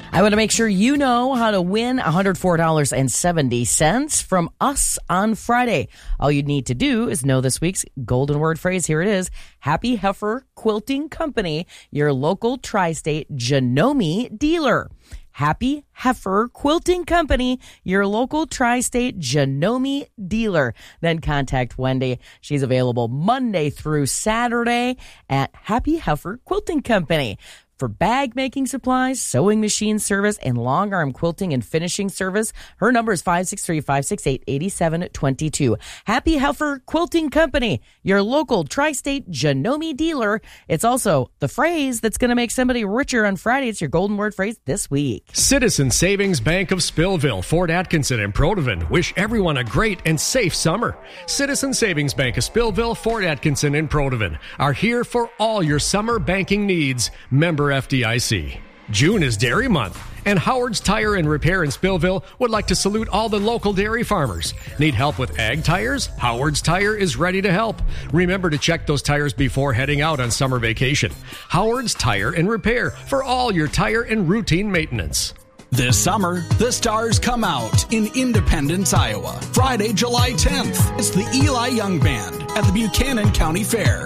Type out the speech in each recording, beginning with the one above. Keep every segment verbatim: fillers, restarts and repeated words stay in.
I want to make sure you know how to win one hundred four dollars and seventy cents from us on Friday. All you need to do is know this week's golden word phrase. Here it is. Happy Heifer Quilting Company, your local tri-state Janome dealer. Happy Heifer Quilting Company, your local tri-state Janome dealer. Then contact Wendy. She's available Monday through Saturday at Happy Heifer Quilting Company. For bag making supplies, sewing machine service, and long arm quilting and finishing service, her number is five six three, five six eight, eight seven two two. Happy Heifer Quilting Company, your local tri-state Janome dealer. It's also the phrase that's going to make somebody richer on Friday. It's your golden word phrase this week. Citizen Savings Bank of Spillville, Fort Atkinson, and Protivin wish everyone a great and safe summer. Citizen Savings Bank of Spillville, Fort Atkinson, and Protivin are here for all your summer banking needs. Member F D I C. June is Dairy Month, and Howard's Tire and Repair in Spillville would like to salute all the local dairy farmers. Need help with ag tires? Howard's Tire is ready to help. Remember to check those tires before heading out on summer vacation. Howard's Tire and Repair for all your tire and routine maintenance. This summer, the stars come out in Independence, Iowa. Friday, July tenth. It's the Eli Young Band at the Buchanan County Fair.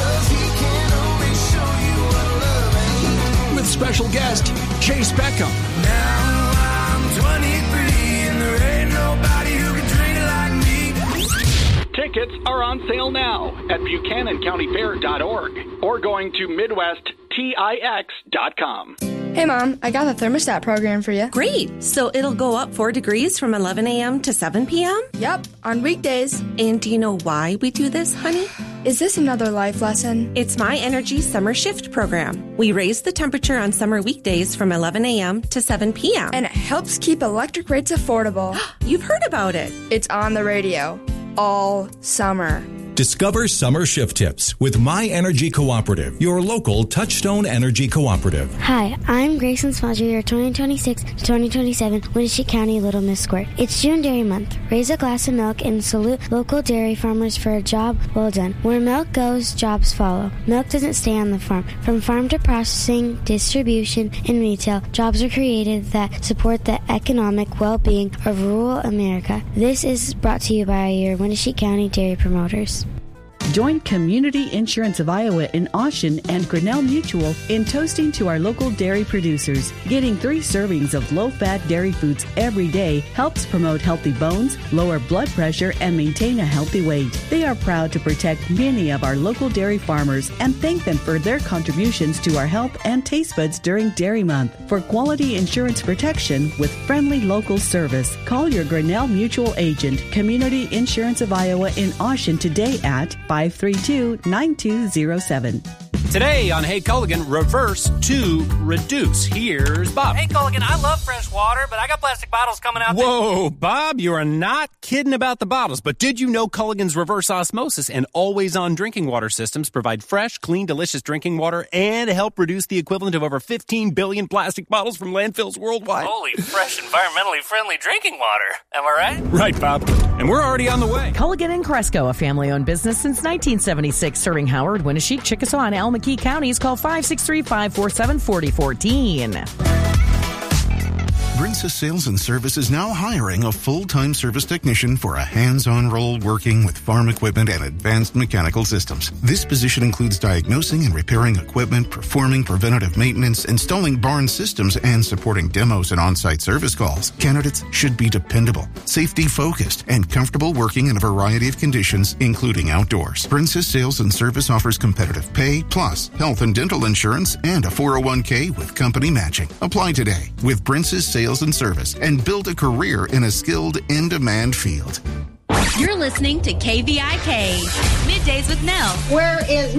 With special guest Chase Beckham. Now I'm twenty-three and there ain't nobody who can drink like me. Tickets are on sale now at Buchanan County Fair dot org or going to Midwest Tix dot com. Hey, Mom, I got the thermostat program for you. Great. So it'll go up four degrees from eleven a.m. to seven p.m.? Yep, on weekdays. And do you know why we do this, honey? Is this another life lesson? It's My Energy Summer Shift Program. We raise the temperature on summer weekdays from eleven a.m. to seven p.m. And it helps keep electric rates affordable. You've heard about it. It's on the radio all summer. Discover summer shift tips with My Energy Cooperative, your local Touchstone Energy Cooperative. Hi, I'm Grayson Smadger, your twenty twenty-six to twenty twenty-seven Winnebago County Little Miss Squirt. It's June Dairy Month. Raise a glass of milk and salute local dairy farmers for a job well done. Where milk goes, jobs follow. Milk doesn't stay on the farm. From farm to processing, distribution, and retail, jobs are created that support the economic well-being of rural America. This is brought to you by your Winnebago County Dairy Promoters. Join Community Insurance of Iowa in Austin and Grinnell Mutual in toasting to our local dairy producers. Getting three servings of low-fat dairy foods every day helps promote healthy bones, lower blood pressure, and maintain a healthy weight. They are proud to protect many of our local dairy farmers and thank them for their contributions to our health and taste buds during Dairy Month. For quality insurance protection with friendly local service, call your Grinnell Mutual agent, Community Insurance of Iowa in Austin today at five three two, nine two zero seven. Today on Hey Culligan, reverse to reduce. Here's Bob. Hey Culligan, I love fresh water, but I got plastic bottles coming out. Whoa, there. Bob, you are not kidding about the bottles. But did you know Culligan's reverse osmosis and always-on drinking water systems provide fresh, clean, delicious drinking water and help reduce the equivalent of over fifteen billion plastic bottles from landfills worldwide? Holy, fresh, environmentally friendly drinking water. Am I right? Right, Bob. And we're already on the way. Culligan and Cresco, a family-owned business since nineteen seventy-six, serving Howard, Winnebago, Chickasaw, and Alma Key counties. Call five six three, five four seven, four zero one four. Brinsa Sales and Service is now hiring a full-time service technician for a hands-on role working with farm equipment and advanced mechanical systems. This position includes diagnosing and repairing equipment, performing preventative maintenance, installing barn systems, and supporting demos and on-site service calls. Candidates should be dependable, safety-focused, and comfortable working in a variety of conditions, including outdoors. Brinsa Sales and Service offers competitive pay, plus health and dental insurance, and a four oh one k with company matching. Apply today with Brinsa's Sales and Service and build a career in a skilled, in-demand field. You're listening to K V I K, Middays with Nell. Where is